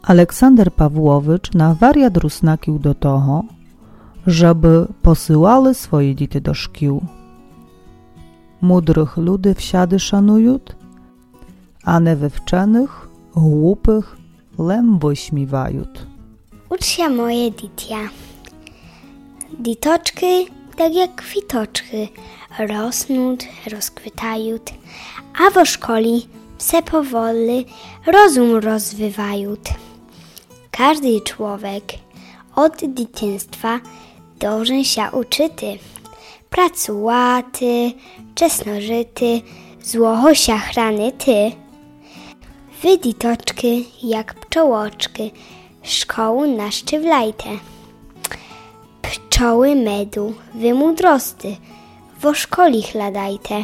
Aleksander Pawłowicz na wariat rusnakił do toho, żeby posyłały swoje dzieci do szkół. Mądrych ludzi wsiady szanują, a niewywczonych, głupych lem wyśmiewają. Ucz się moje dzitia. Ditoczki, tak jak kwitoczki, rosną, rozkwitają, a w szkole se powoli rozum rozwywają. Każdy człowiek od dzieciństwa dąży się uczyty, pracowaty, czesnożyty, złoho się chranyty. Wy ditoczki, jak pczołoczki, szkołę naszczywlajte. Pczoły medu, wy mądrosty, wo szkoli chladajte.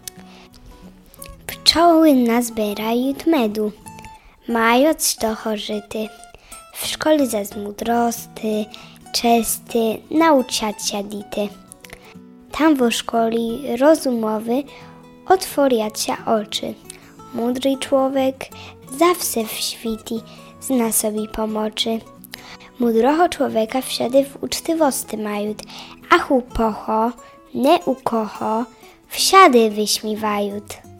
Pczoły nazbierają medu, mając to chorzyty. W szkole zas mądrosty, czesty, nauczać się dity. Tam wo szkoli rozumowy otworiać się oczy. Mądry człowiek zawsze w świecie zna sobie pomocy. Mądrocho człowieka wsiady w ucztywosti mają, a chłopocho, nie ukocho, wsiady wyśmiewają.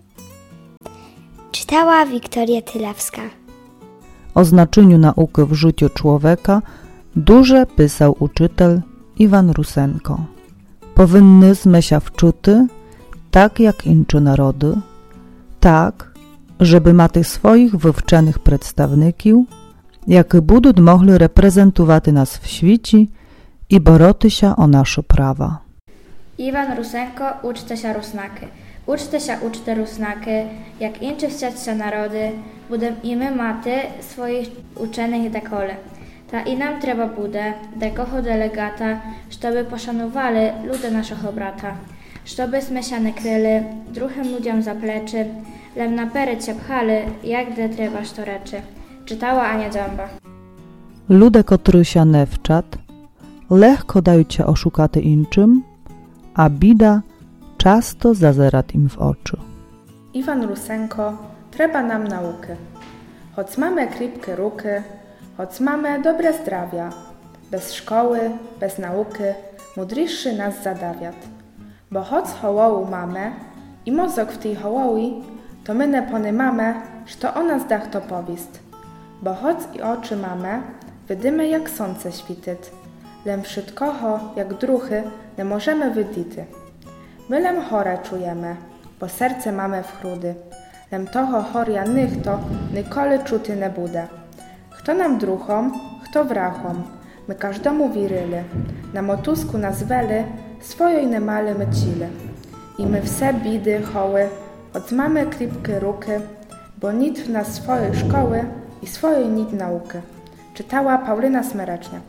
Czytała Wiktoria Tylawska. O znaczeniu nauki w życiu człowieka duże pisał uczytel Iwan Rusenko. Powinnyśmy się wczuty, tak jak inne narody, tak, żeby ma tych swoich wywczonych przedstawników, jak będą mogli reprezentować nas w świecie i boroty się o nasze prawa. Iwan Rusenko, uczcie się rusnaki. Uczcie się uczte rusnaki, jak incze chciać się narody, budem i my maty swoich uczonych dekole. Ta i nam trzeba bude, dekoho delegata, żeby poszanowali ludy naszego brata. Żebyśmy się nie kryli, druhym ludziom za pleczy, lem na peryt się pchali, jak gdy trzebaż to reczy. Czytała Ania Dzamba. Ludzie, którzy się nie wczat, lekko dają się oszukać inczym, a bida często zazerat im w oczy. Iwan Rusenko, trzeba nam nauki. Choć mamy kripkie ruki, choć mamy dobre zdrawia. Bez szkoły, bez nauki, mądrzejszy nas zadawiat. Bo choć hołołu mamy i mozok w tej hołowi, to my nie ponymamy, że to o nas dach to powist. Bo choć i oczy mamy, wydymy jak słońce śwityt. Lem wszystkoho, jak druchy, nie możemy wydity. My lem chore czujemy, bo serce mamy w chrudy. Lem toho choria to nikoli czuty nie bude. Kto nam druchom, kto wrachom, my każdemu wiryli. Na motusku nas weli, swojej nie mali my cili. I my wse bidy, hoły, od mamy kripkie ruky, bo nic w nas swojej szkoły i swojej nic nauki. Czytała Paulina Smereczniak.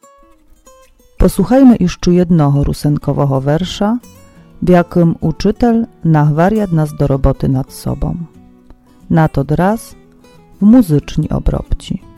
Posłuchajmy jeszcze jednego rusenkowego wersza, w jakim uczytel nachwariat nas do roboty nad sobą. Na to draz w muzyczni obrobci.